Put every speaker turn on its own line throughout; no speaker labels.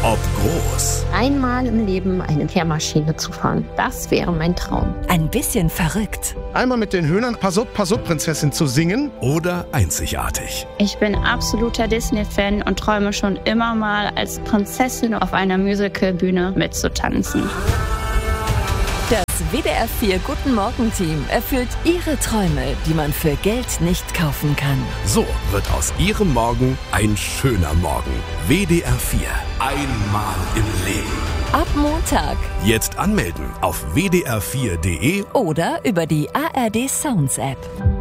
Ob groß
Einmal im Leben eine Kehrmaschine zu fahren, das wäre mein Traum.
Ein bisschen verrückt.
Einmal mit den Hühnern Pass up, Prinzessin zu singen.
oder einzigartig.
Ich bin absoluter Disney-Fan und träume schon immer mal als Prinzessin auf einer Musicalbühne mitzutanzen.
Das WDR 4 Guten Morgen-Team erfüllt Ihre Träume, die man für Geld nicht kaufen kann.
So wird aus Ihrem Morgen ein schöner Morgen. WDR 4. Einmal im Leben.
Ab Montag
Jetzt anmelden auf wdr4.de.
oder über die ARD Sounds App.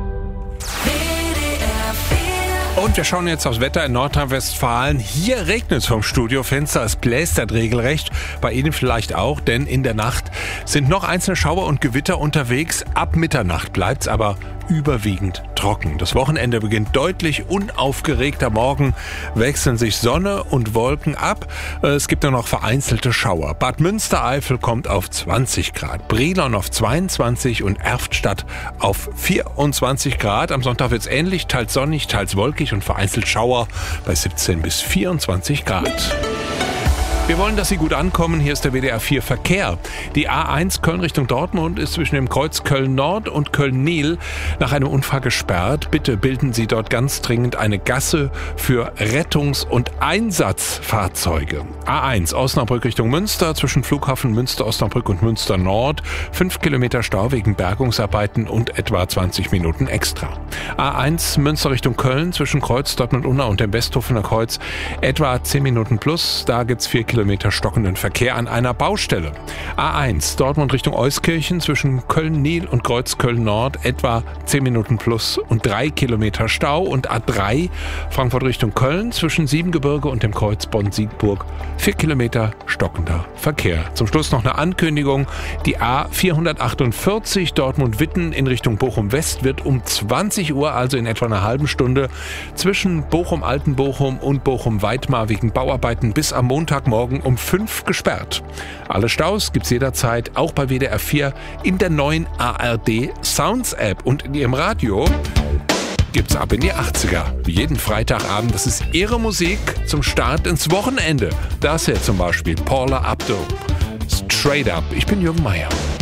Und wir schauen jetzt aufs Wetter in Nordrhein-Westfalen. Hier regnet es vom Studiofenster, es blästert regelrecht. Bei Ihnen vielleicht auch, denn in der Nacht sind noch einzelne Schauer und Gewitter unterwegs. Ab Mitternacht bleibt es aber überwiegend trocken. Das Wochenende beginnt deutlich unaufgeregter. Morgen wechseln sich Sonne und Wolken ab. Es gibt nur noch vereinzelte Schauer. Bad Münstereifel kommt auf 20 Grad, Brilon auf 22 und Erftstadt auf 24 Grad. Am Sonntag wird es ähnlich, teils sonnig, teils wolkig und vereinzelt Schauer bei 17 bis 24 Grad. Wir wollen, dass Sie gut ankommen. Hier ist der WDR 4 Verkehr. Die A1 Köln Richtung Dortmund ist zwischen dem Kreuz Köln-Nord und Köln-Nil nach einem Unfall gesperrt. Bitte bilden Sie dort ganz dringend eine Gasse für Rettungs- und Einsatzfahrzeuge. A1 Osnabrück Richtung Münster zwischen Flughafen Münster-Osnabrück und Münster-Nord. 5 Kilometer Stau wegen Bergungsarbeiten und etwa 20 Minuten extra. A1 Münster Richtung Köln zwischen Kreuz Dortmund-Unna und dem Westhofener Kreuz etwa 10 Minuten plus. Da gibt es 4 Kilometer stockenden Verkehr an einer Baustelle. A1 Dortmund Richtung Euskirchen zwischen Köln-Nil und Kreuz Köln-Nord etwa 10 Minuten plus und 3 Kilometer Stau. Und A3 Frankfurt Richtung Köln zwischen Siebengebirge und dem Kreuz Bonn-Siegburg 4 Kilometer stockender Verkehr. Zum Schluss noch eine Ankündigung. Die A448 Dortmund-Witten in Richtung Bochum-West wird um 20 Uhr, also in etwa einer halben Stunde, zwischen Bochum-Altenbochum und Bochum-Weitmar wegen Bauarbeiten bis am Montagmorgen um 5 gesperrt. Alle Staus gibt's jederzeit, auch bei WDR 4, in der neuen ARD Sounds App. Und in Ihrem Radio gibt's ab in die 80er. Wie jeden Freitagabend, das ist Ihre Musik zum Start ins Wochenende. Das hier zum Beispiel Paula Abdul. Straight Up. Ich bin Jürgen Meier.